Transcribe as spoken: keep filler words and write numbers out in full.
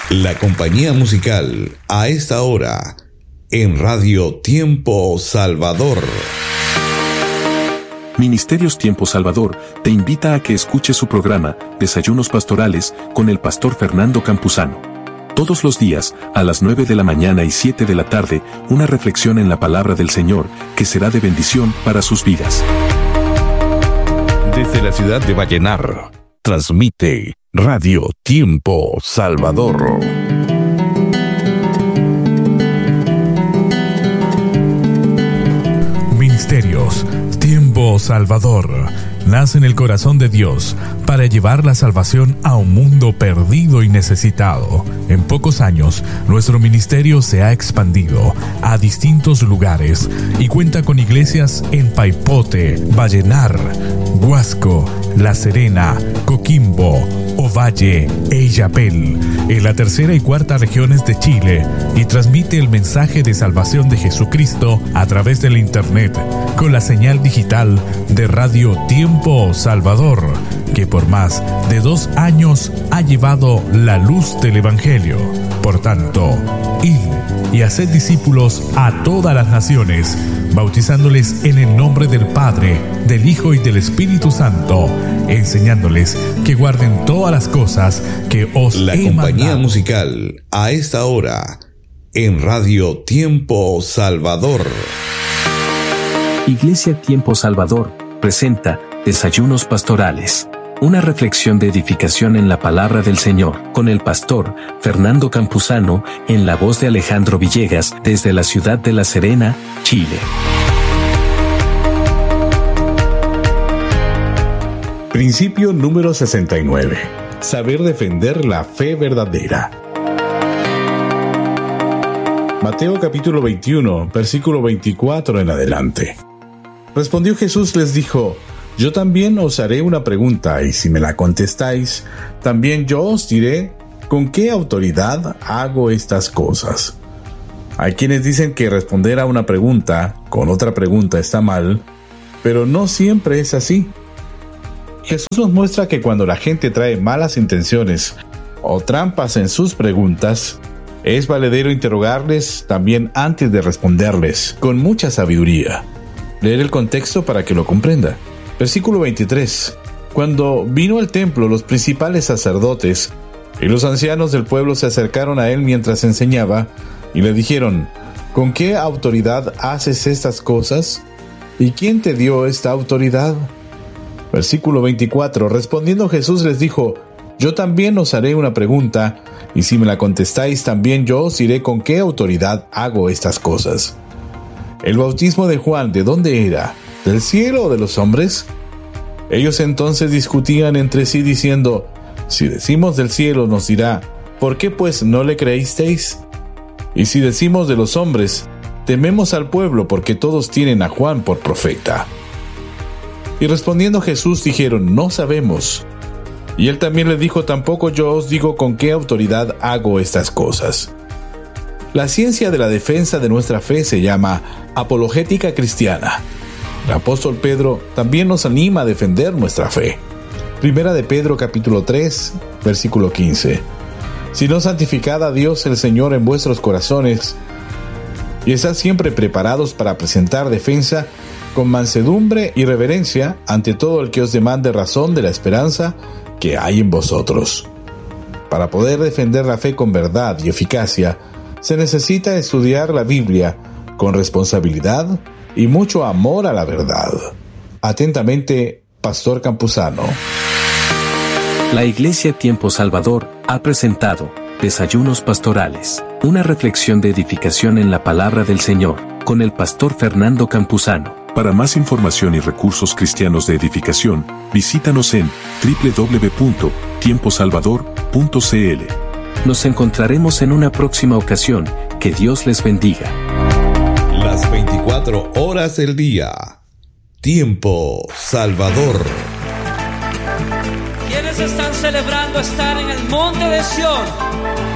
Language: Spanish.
La compañía musical a esta hora en Radio Tiempo Salvador. Ministerios Tiempo Salvador te invita a que escuches su programa Desayunos Pastorales con el pastor Fernando Campuzano. Todos los días, a las nueve de la mañana y siete de la tarde, una reflexión en la palabra del Señor que será de bendición para sus vidas. Desde la ciudad de Vallenar, transmite Radio Tiempo Salvador. Ministerios Tiempo Salvador nace en el corazón de Dios para llevar la salvación a un mundo perdido y necesitado. En pocos años, nuestro ministerio se ha expandido a distintos lugares y cuenta con iglesias en Paipote, Vallenar, Huasco, La Serena, Coquimbo, Ovalle e Illapel, en la tercera y cuarta regiones de Chile, y transmite el mensaje de salvación de Jesucristo a través del Internet, con la señal digital de Radio Tiempo Salvador, que por más de dos años ha llevado la luz del Evangelio. Por tanto, id y haced discípulos a todas las naciones, bautizándoles en el nombre del Padre, del Hijo y del Espíritu Santo, enseñándoles que guarden todas las cosas que os La he compañía mandado. musical a esta hora en Radio Tiempo Salvador. Iglesia Tiempo Salvador presenta Desayunos Pastorales, una reflexión de edificación en la palabra del Señor, con el pastor Fernando Campuzano, en la voz de Alejandro Villegas, desde la ciudad de La Serena, Chile. Principio número sesenta y nueve. Saber defender la fe verdadera. Mateo capítulo veintiuno, versículo veinticuatro en adelante. Respondió Jesús, les dijo: Yo también os haré una pregunta, y si me la contestáis, también yo os diré con qué autoridad hago estas cosas. Hay quienes dicen que responder a una pregunta con otra pregunta está mal, pero no siempre es así. Jesús nos muestra que cuando la gente trae malas intenciones o trampas en sus preguntas, es valedero interrogarles también antes de responderles, con mucha sabiduría. Leer el contexto para que lo comprenda. Versículo veintitrés. Cuando vino al templo, los principales sacerdotes y los ancianos del pueblo se acercaron a él mientras enseñaba y le dijeron: ¿Con qué autoridad haces estas cosas? ¿Y quién te dio esta autoridad? Versículo veinticuatro. Respondiendo Jesús les dijo: Yo también os haré una pregunta, y si me la contestáis, también yo os diré con qué autoridad hago estas cosas. ¿El bautismo de Juan de dónde era? ¿Del cielo o de los hombres? Ellos entonces discutían entre sí diciendo: Si decimos del cielo, nos dirá: ¿por qué pues no le creísteis? Y si decimos de los hombres, tememos al pueblo, porque todos tienen a Juan por profeta. Y respondiendo Jesús dijeron: No sabemos. Y él también le dijo: Tampoco yo os digo con qué autoridad hago estas cosas. La ciencia de la defensa de nuestra fe se llama apologética cristiana. El apóstol Pedro también nos anima a defender nuestra fe. Primera de Pedro capítulo tres, versículo quince. Sino santificad a Dios el Señor en vuestros corazones, y estad siempre preparados para presentar defensa con mansedumbre y reverencia ante todo el que os demande razón de la esperanza que hay en vosotros. Para poder defender la fe con verdad y eficacia, se necesita estudiar la Biblia con responsabilidad y mucho amor a la verdad. Atentamente, Pastor Campuzano. La Iglesia Tiempo Salvador ha presentado Desayunos Pastorales, una reflexión de edificación en la palabra del Señor, con el pastor Fernando Campuzano. Para más información y recursos cristianos de edificación, visítanos en doble u doble u doble u punto tiempo salvador punto c l. Nos encontraremos en una próxima ocasión. Que Dios les bendiga. Las veinticuatro horas del día. Tiempo Salvador. ¿Quiénes están celebrando estar en el monte de Sión?